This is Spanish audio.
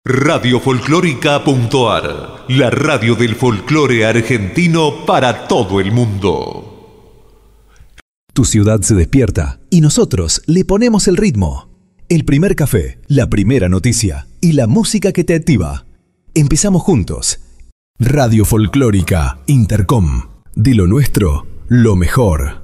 Radiofolclórica.ar, la radio del folclore argentino para todo el mundo. Tu ciudad se despierta y nosotros le ponemos el ritmo. El primer café, la primera noticia y la música que te activa. Empezamos juntos. Radio Folclórica Intercom. De lo nuestro, lo mejor.